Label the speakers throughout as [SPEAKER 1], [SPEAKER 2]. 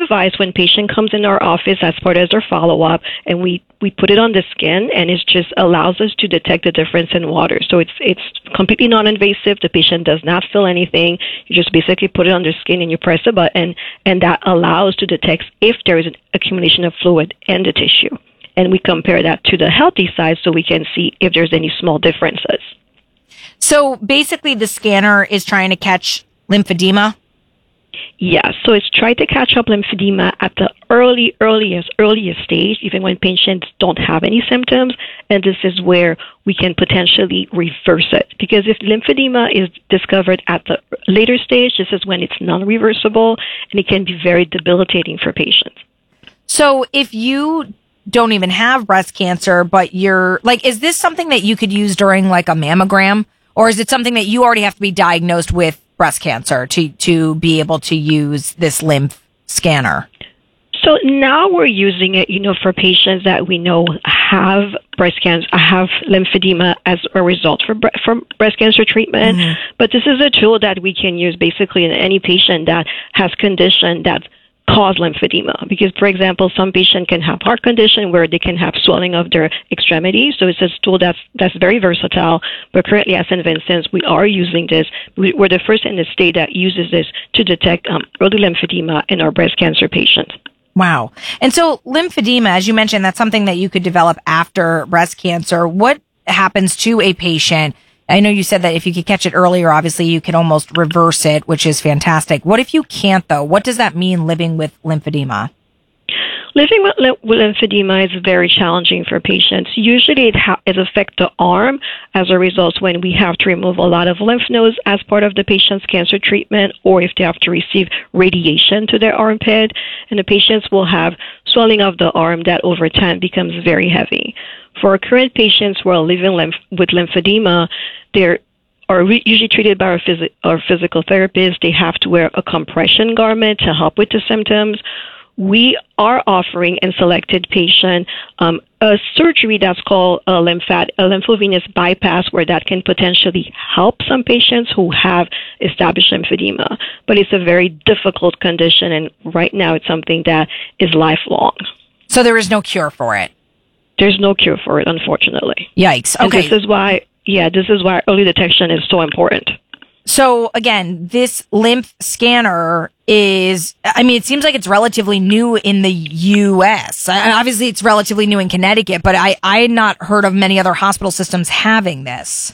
[SPEAKER 1] device when patient comes in our office as part of their follow-up, and we put it on the skin, and it just allows us to detect the difference in water. So it's completely non-invasive. The patient does not feel anything. You just basically put it on their skin and you press a button, and that allows to detect if there is an accumulation of fluid in the tissue. And we compare that to the healthy side so we can see if there's any small differences.
[SPEAKER 2] So basically the scanner is trying to catch lymphedema?
[SPEAKER 1] Yeah, so it's trying to catch up lymphedema at the earliest stage, even when patients don't have any symptoms, and this is where we can potentially reverse it. Because if lymphedema is discovered at the later stage, this is when it's non-reversible, and it can be very debilitating for patients.
[SPEAKER 2] So if you don't even have breast cancer, but you're, like, is this something that you could use during, like, a mammogram? Or is it something that you already have to be diagnosed with breast cancer to be able to use this lymph scanner?
[SPEAKER 1] So now we're using it, for patients that we know have breast cancer, have lymphedema as a result from breast cancer treatment. Mm-hmm. But this is a tool that we can use basically in any patient that has condition that cause lymphedema. Because, for example, some patients can have heart condition where they can have swelling of their extremities. So it's a tool that's very versatile. But currently at St. Vincent's, we are using this. We're the first in the state that uses this to detect early lymphedema in our breast cancer patients.
[SPEAKER 2] Wow. And so lymphedema, as you mentioned, that's something that you could develop after breast cancer. What happens to a patient? I know you said that if you could catch it earlier, obviously you could almost reverse it, which is fantastic. What if you can't, though? What does that mean, living with lymphedema?
[SPEAKER 1] Living with lymphedema is very challenging for patients. Usually it affects the arm as a result when we have to remove a lot of lymph nodes as part of the patient's cancer treatment, or if they have to receive radiation to their armpit. And the patients will have swelling of the arm that over time becomes very heavy. For our current patients who are living with lymphedema, they're usually treated by our physical therapist. They have to wear a compression garment to help with the symptoms. We are offering in selected patients a surgery that's called a lymphovenous bypass, where that can potentially help some patients who have established lymphedema. But it's a very difficult condition, and right now it's something that is lifelong.
[SPEAKER 2] So there is no cure for it?
[SPEAKER 1] There's no cure for it, unfortunately.
[SPEAKER 2] Yikes. Okay.
[SPEAKER 1] And this is why early detection is so important.
[SPEAKER 2] So again, this lymph scanner is, it seems like it's relatively new in the U.S. Obviously, it's relatively new in Connecticut, but I had not heard of many other hospital systems having this.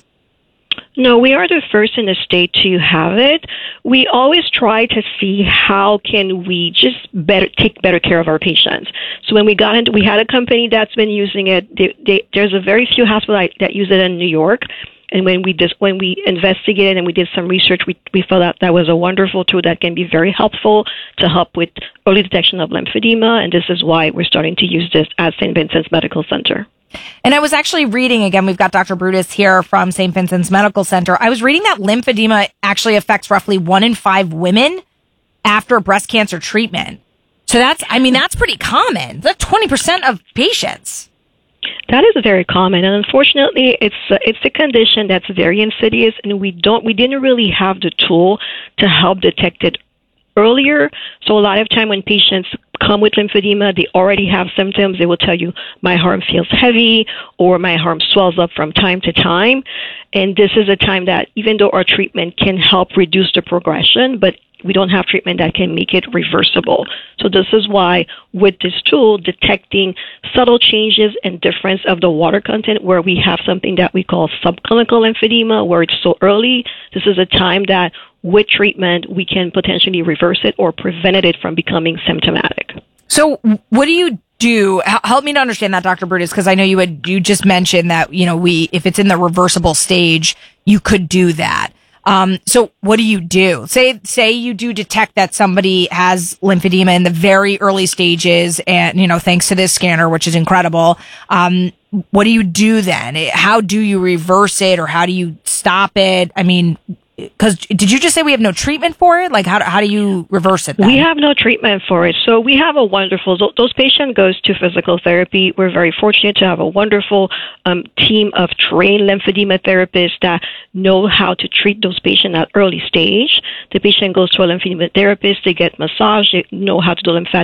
[SPEAKER 1] No, we are the first in the state to have it. We always try to see how can we just take better care of our patients. So when we got into, we had a company that's been using it. There's a very few hospitals that use it in New York. And when we investigated and we did some research, we felt that was a wonderful tool that can be very helpful to help with early detection of lymphedema. And this is why we're starting to use this at St. Vincent's Medical Center.
[SPEAKER 2] And I was actually reading, again, we've got Dr. Brutus here from St. Vincent's Medical Center. I was reading that lymphedema actually affects roughly 1 in 5 women after breast cancer treatment. So that's pretty common. That's 20% of patients.
[SPEAKER 1] That is very common, and unfortunately, it's a condition that's very insidious, and we didn't really have the tool to help detect it earlier. So a lot of time when patients come with lymphedema, they already have symptoms. They will tell you, my arm feels heavy, or my arm swells up from time to time. And this is a time that, even though our treatment can help reduce the progression, but we don't have treatment that can make it reversible. So this is why with this tool, detecting subtle changes and difference of the water content, where we have something that we call subclinical lymphedema, where it's so early, this is a time that with treatment, we can potentially reverse it or prevent it from becoming symptomatic. So
[SPEAKER 2] what do you do? Help me to understand that, Dr. Brutus, because I know you just mentioned that, if it's in the reversible stage, you could do that. So what do you do? Say you do detect that somebody has lymphedema in the very early stages and, thanks to this scanner, which is incredible. What do you do then? How do you reverse it, or how do you stop it? Because did you just say we have no treatment for it? Like, how do you reverse it then?
[SPEAKER 1] We have no treatment for it. So we have a wonderful, those patients goes to physical therapy. We're very fortunate to have a wonderful team of trained lymphedema therapists that know how to treat those patients at early stage. The patient goes to a lymphedema therapist. They get massage. They know how to do lymphatic